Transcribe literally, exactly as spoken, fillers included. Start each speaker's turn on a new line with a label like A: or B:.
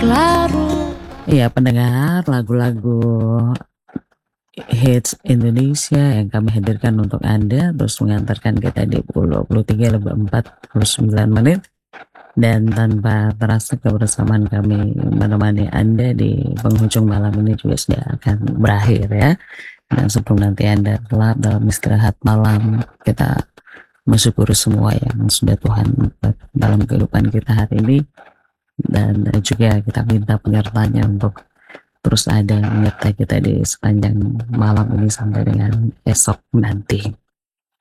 A: berlarut.
B: Iya, pendengar lagu-lagu hits Indonesia yang kami hadirkan untuk Anda, terus mengantarkan kita di pukul dua puluh tiga lebih empat puluh sembilan menit. Dan tanpa terasa kebersamaan kami menemani Anda di penghujung malam ini juga sudah akan berakhir ya. Dan sebelum nanti Anda gelap dalam istirahat malam, kita mensyukuri semua yang sudah Tuhan buat dalam kehidupan kita hari ini. Dan juga kita minta penyertanya untuk terus ada menyertai kita di sepanjang malam ini sampai dengan esok nanti.